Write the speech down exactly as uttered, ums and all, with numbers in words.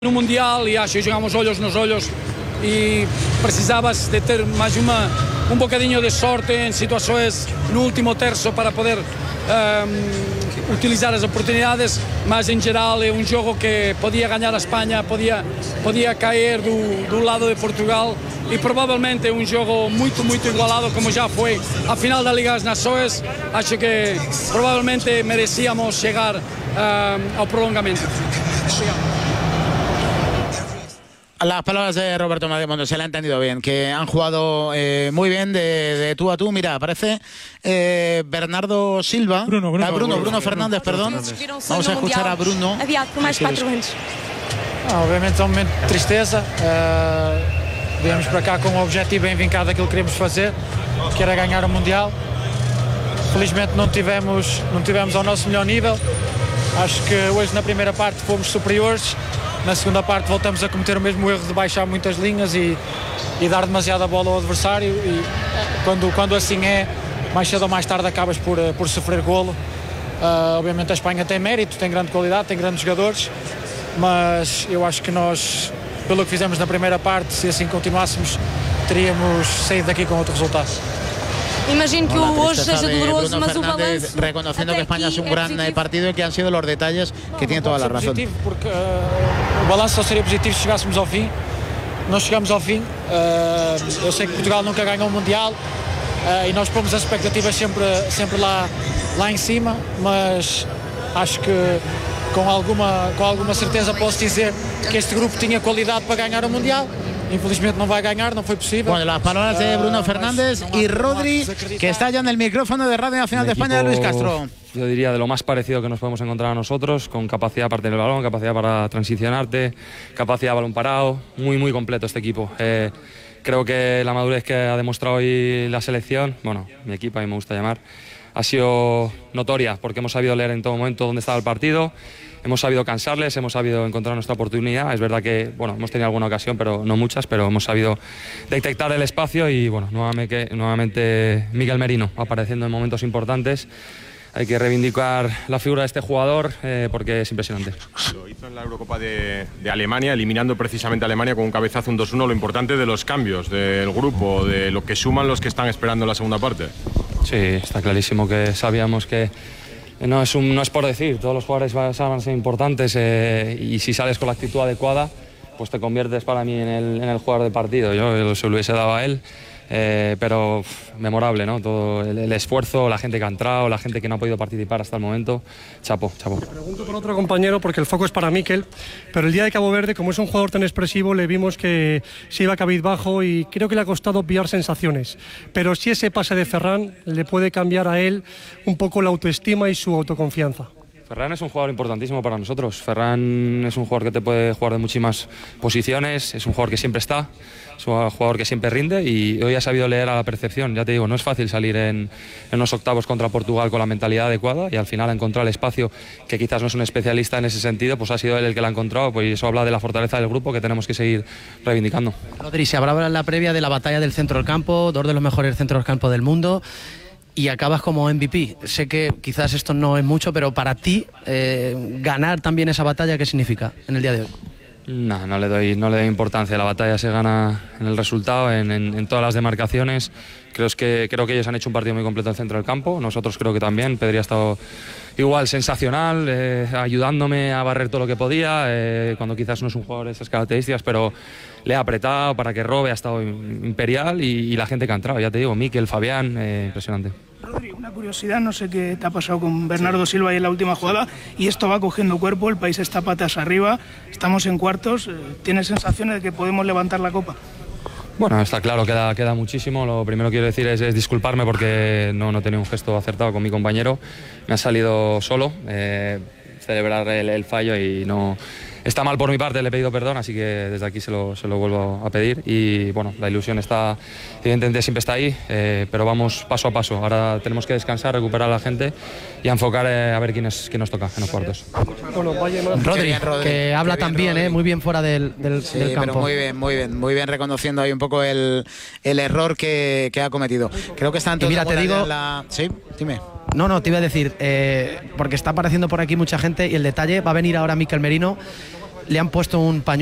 No Mundial, e acho que jogamos olhos nos olhos e precisavas de ter mais uma, um bocadinho de sorte em situações no último terço para poder um, utilizar as oportunidades, mas em geral é um jogo que podia ganhar a Espanha, podia, podia cair do, do lado de Portugal e provavelmente é um jogo muito, muito igualado como já foi a final da Liga das Nações. Acho que provavelmente merecíamos chegar um, ao prolongamento. Las palabras de Roberto Madimondo, se le ha entendido bien, que han jugado eh, muy bien de, de tú a tú. Mira, aparece eh, Bernardo Silva, Bruno, Bruno, ah, Bruno, Bruno, Bruno Fernandes, perdón. Vamos a escuchar a Bruno. Aviado por mais quatro anos. Ah, obviamente é um momento de tristeza. Uh, viemos para cá com o objetivo bem vincado daquilo que queríamos fazer, que era ganhar o Mundial. Felizmente não tivemos, não tivemos ao nosso melhor nível. Acho que hoje na primeira parte fomos superiores. Na segunda parte voltamos a cometer o mesmo erro de baixar muitas linhas e, e dar demasiada bola ao adversário e quando, quando assim é, mais cedo ou mais tarde acabas por, por sofrer golo. Uh, obviamente a Espanha tem mérito, tem grande qualidade, tem grandes jogadores, mas eu acho que nós, pelo que fizemos na primeira parte, se assim continuássemos, teríamos saído daqui com outro resultado. Imagino que o hoje seja doloroso, mas o balanço, reconociendo que España es un gran partido y que han sido los detalles que tiene toda la razón. Porque uh, o balanço só seria positivo se chegássemos ao fim. Nós chegamos ao fim. Uh, eu sei que Portugal nunca ganhou um Mundial uh, e nós pomos as expectativas sempre, sempre lá, lá em cima, mas acho que com alguma, com alguma certeza posso dizer que este grupo tinha qualidade para ganhar o Mundial. Infelizmente no va a ganar, no fue posible. Bueno, las palabras de Bruno Fernández y Rodri, que está ya en el micrófono de Radio Nacional de España, de Luis Castro. Yo diría de lo más parecido que nos podemos encontrar a nosotros, con capacidad para tener el balón, capacidad para transicionarte, capacidad de balón parado, muy muy completo este equipo. Eh, creo que la madurez que ha demostrado hoy la selección, bueno, mi equipo a mí me gusta llamar, ha sido notoria, porque hemos sabido leer en todo momento dónde estaba el partido. Hemos sabido cansarles, hemos sabido encontrar nuestra oportunidad. Es verdad que bueno, hemos tenido alguna ocasión, pero no muchas, pero hemos sabido detectar el espacio y bueno, nuevamente, nuevamente Miguel Merino apareciendo en momentos importantes. Hay que reivindicar la figura de este jugador eh, porque es impresionante. Lo hizo en la Eurocopa de, de Alemania, eliminando precisamente a Alemania con un cabezazo, un dos uno. Lo importante de los cambios del grupo, de lo que suman los que están esperando la segunda parte. Sí, está clarísimo que sabíamos que no es, un, no es por decir, todos los jugadores van a ser importantes eh, y si sales con la actitud adecuada, pues te conviertes para mí en el, en el jugador de partido. Yo se lo hubiese dado a él. Eh, pero uf, memorable, ¿no? Todo el, el esfuerzo, la gente que ha entrado, la gente que no ha podido participar hasta el momento. Chapo, chapo. Te pregunto por otro compañero porque el foco es para Mikel, pero el día de Cabo Verde, como es un jugador tan expresivo, le vimos que se iba cabizbajo y creo que le ha costado pillar sensaciones. Pero si ese pase de Ferran le puede cambiar a él un poco la autoestima y su autoconfianza. Ferran es un jugador importantísimo para nosotros. Ferran es un jugador que te puede jugar de muchísimas posiciones, es un jugador que siempre está, es un jugador que siempre rinde y hoy ha sabido leer a la percepción. Ya te digo, no es fácil salir en, en los octavos contra Portugal con la mentalidad adecuada y al final ha encontrado el espacio, que quizás no es un especialista en ese sentido, pues ha sido él el que lo ha encontrado, pues eso habla de la fortaleza del grupo que tenemos que seguir reivindicando. Rodri, se hablaba en la previa de la batalla del centro del campo, dos de los mejores centros del campo del mundo. Y acabas como M V P. Sé que quizás esto no es mucho, pero para ti, eh, ganar también esa batalla, ¿qué significa en el día de hoy? No, no le doy, no le doy importancia. La batalla se gana en el resultado, en, en, en todas las demarcaciones. Creo que, creo que ellos han hecho un partido muy completo en el centro del campo. Nosotros creo que también. Pedri ha estado igual sensacional, eh, ayudándome a barrer todo lo que podía, eh, cuando quizás no es un jugador de esas características, pero le ha apretado para que robe, ha estado imperial y, y la gente que ha entrado, ya te digo, Mikel, Fabián, eh, impresionante. Rodri, una curiosidad, no sé qué te ha pasado con Bernardo Silva ahí en la última jugada y esto va cogiendo cuerpo, el país está patas arriba, estamos en cuartos, ¿tienes sensaciones de que podemos levantar la copa? Bueno, está claro, queda, queda muchísimo. Lo primero que quiero decir es, es disculparme porque no, no tenía un gesto acertado con mi compañero. Me ha salido solo eh, celebrar el, el fallo y no... Está mal por mi parte, le he pedido perdón, así que desde aquí se lo, se lo vuelvo a pedir y bueno, la ilusión está, evidentemente siempre está ahí, eh, pero vamos paso a paso. Ahora tenemos que descansar, recuperar a la gente y a enfocar eh, a ver quién, es, quién nos toca en los cuartos. Bueno, Rodri, bien, Rodri, que habla también, eh, muy bien fuera del, del, sí, del campo. Pero muy bien, muy bien, muy bien reconociendo ahí un poco el, el error que, que ha cometido. Creo que está en y mira, te digo, la... Sí, dime. No, no, te iba a decir, eh, porque está apareciendo por aquí mucha gente y el detalle, va a venir ahora Mikel Merino le han puesto un pañuelo